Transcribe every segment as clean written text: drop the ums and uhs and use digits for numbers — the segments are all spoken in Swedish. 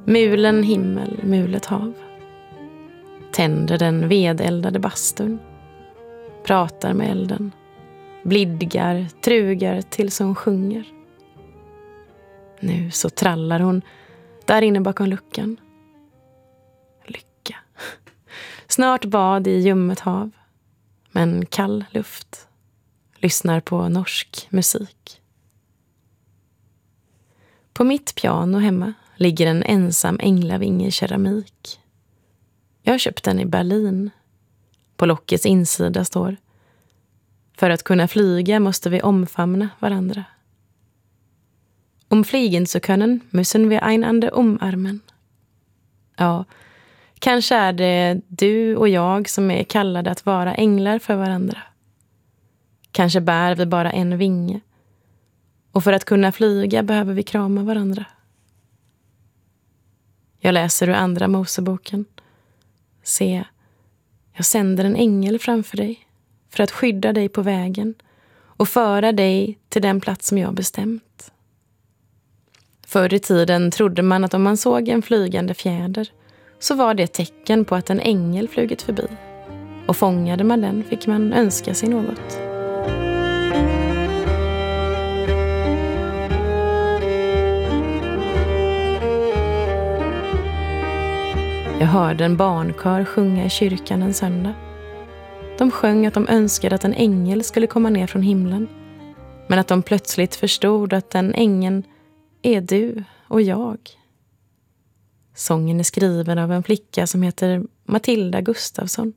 Mulen himmel, mulet hav. Tänder den vedeldade bastun. Pratar med elden. Blidgar, trugar tills hon sjunger. Nu så trallar hon där inne bakom luckan. Lycka. Snart bad i ljummet hav. Men kall luft. Lyssnar på norsk musik. På mitt piano hemma ligger en ensam änglavinge i keramik. Jag har köpt den i Berlin. På lockets insida står: för att kunna flyga måste vi omfamna varandra. Fliegen zu können müssen wir einander umarmen. Ja, kanske är det du och jag som är kallade att vara änglar för varandra. Kanske bär vi bara en vinge. Och för att kunna flyga behöver vi krama varandra. Jag läser ur andra Moseboken. Se, jag sänder en ängel framför dig för att skydda dig på vägen och föra dig till den plats som jag bestämt. Förr i tiden trodde man att om man såg en flygande fjäder så var det ett tecken på att en ängel flugit förbi. Och fångade man den fick man önska sig något. Jag hörde en barnkör sjunga i kyrkan en söndag. De sjöng att de önskade att en ängel skulle komma ner från himlen. Men att de plötsligt förstod att den ängeln är du och jag. Sången är skriven av en flicka som heter Matilda Gustafsson.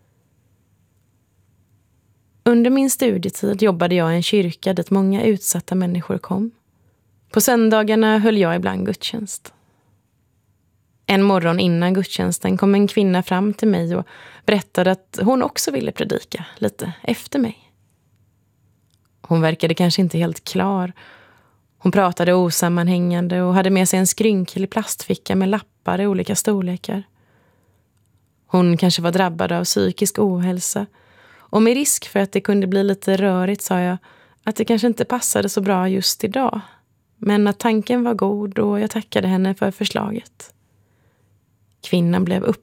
Under min studietid jobbade jag i en kyrka dit många utsatta människor kom. På söndagarna höll jag ibland gudstjänst. En morgon innan gudstjänsten kom en kvinna fram till mig och berättade att hon också ville predika lite efter mig. Hon verkade kanske inte helt klar. Hon pratade osammanhängande och hade med sig en skrynklig plastficka med lappar i olika storlekar. Hon kanske var drabbad av psykisk ohälsa. Och med risk för att det kunde bli lite rörigt sa jag att det kanske inte passade så bra just idag. Men att tanken var god och jag tackade henne för förslaget. Kvinnan blev